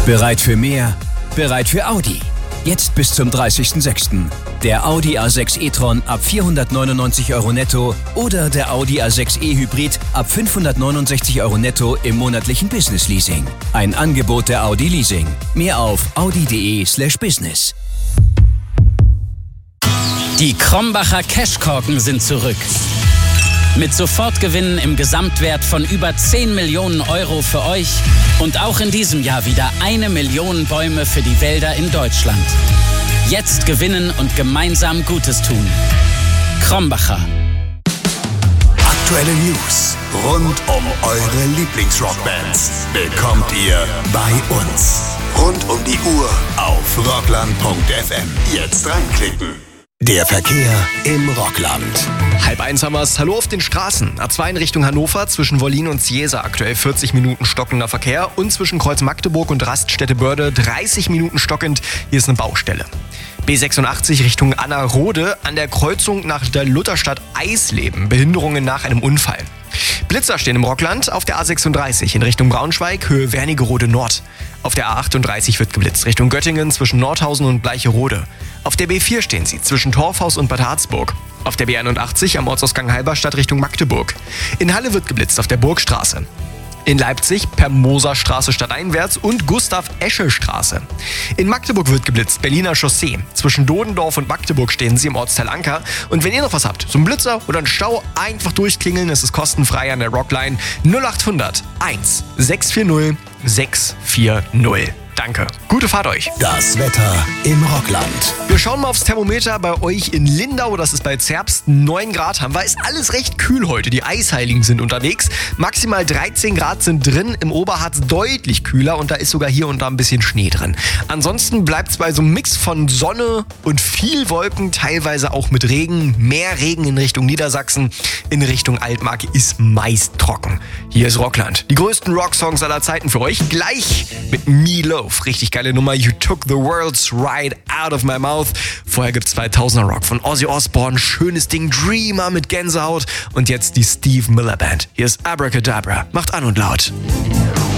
Bereit für mehr? Bereit für Audi. Jetzt bis zum 30.06. Der Audi A6 e-tron ab 499 € netto oder der Audi A6 e-Hybrid ab 569 € netto im monatlichen Business Leasing. Ein Angebot der Audi Leasing. Mehr auf audi.de/business. Die Krombacher Cashkorken sind zurück. Mit Sofortgewinnen im Gesamtwert von über 10 Millionen € für euch und auch in diesem Jahr wieder 1 Million Bäume für die Wälder in Deutschland. Jetzt gewinnen und gemeinsam Gutes tun. Krombacher. Aktuelle News rund um eure Lieblingsrockbands bekommt ihr bei uns. Rund um die Uhr auf rockland.fm. Jetzt reinklicken. Der Verkehr im Rockland. 12:30 haben wir's. Hallo auf den Straßen. A2 in Richtung Hannover, zwischen Wollin und Ciesa aktuell 40 Minuten stockender Verkehr und zwischen Kreuz Magdeburg und Raststätte Börde 30 Minuten stockend. Hier ist eine Baustelle. B86 Richtung Annerode an der Kreuzung nach der Lutherstadt Eisleben. Behinderungen nach einem Unfall. Blitzer stehen im Rockland auf der A36 in Richtung Braunschweig, Höhe Wernigerode Nord. Auf der A38 wird geblitzt, Richtung Göttingen zwischen Nordhausen und Bleicherode. Auf der B4 stehen sie zwischen Torfhaus und Bad Harzburg. Auf der B81 am Ortsausgang Halberstadt Richtung Magdeburg. In Halle wird geblitzt auf der Burgstraße. In Leipzig per Moserstraße stadteinwärts und Gustav-Esche-Straße. In Magdeburg wird geblitzt, Berliner Chaussee. Zwischen Dodendorf und Magdeburg stehen sie im Ortsteil Anker. Und wenn ihr noch was habt, so einen Blitzer oder einen Stau, einfach durchklingeln. Es ist kostenfrei an der Rockline 0800 1 640 640. Danke. Gute Fahrt euch. Das Wetter im Rockland. Wir schauen mal aufs Thermometer bei euch in Lindau. Das ist bei Zerbst 9 Grad haben wir. Ist alles recht kühl heute. Die Eisheiligen sind unterwegs. Maximal 13 Grad sind drin. Im Oberharz deutlich kühler und da ist sogar hier und da ein bisschen Schnee drin. Ansonsten bleibt es bei so einem Mix von Sonne und viel Wolken, teilweise auch mit Regen. Mehr Regen in Richtung Niedersachsen. In Richtung Altmark ist meist trocken. Hier ist Rockland. Die größten Rocksongs aller Zeiten für euch. Gleich mit Milo. Richtig geile Nummer. You took the world's right out of my mouth. Vorher gibt's 2000er Rock von Ozzy Osbourne. Schönes Ding. Dreamer mit Gänsehaut. Und jetzt die Steve Miller Band. Hier ist Abracadabra. Macht an und laut.